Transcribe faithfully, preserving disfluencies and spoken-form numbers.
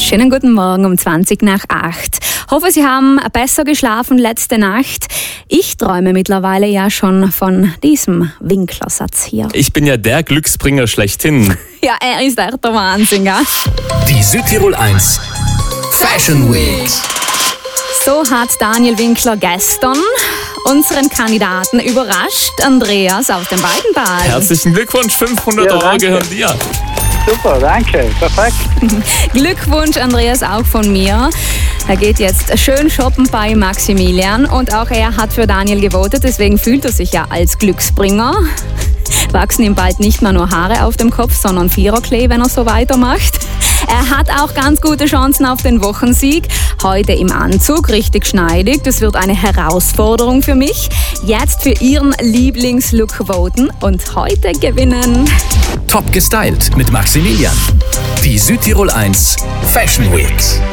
Schönen guten Morgen um zwanzig nach acht. Hoffe, Sie haben besser geschlafen letzte Nacht. Ich träume mittlerweile ja schon von diesem Winklersatz hier. Ich bin ja der Glücksbringer schlechthin. Ja, er ist echt der Wahnsinn, gell? Die Südtirol eins Fashion Week. So hat Daniel Winkler gestern unseren Kandidaten überrascht. Andreas aus dem Weidenbad. Herzlichen Glückwunsch, fünfhundert Ja, Euro danke. gehören dir. Super, danke, perfekt. Glückwunsch, Andreas, auch von mir. Er geht jetzt schön shoppen bei Maximilian und auch er hat für Daniel gewotet, deswegen fühlt er sich ja als Glücksbringer. Wachsen ihm bald nicht mehr nur Haare auf dem Kopf, sondern Viererklee, wenn er so weitermacht. Er hat auch ganz gute Chancen auf den Wochensieg. Heute im Anzug, richtig schneidig. Das wird eine Herausforderung für mich. Jetzt für Ihren Lieblingslook voten und heute gewinnen. Top gestylt mit Maximilian. Die Südtirol eins Fashion Week.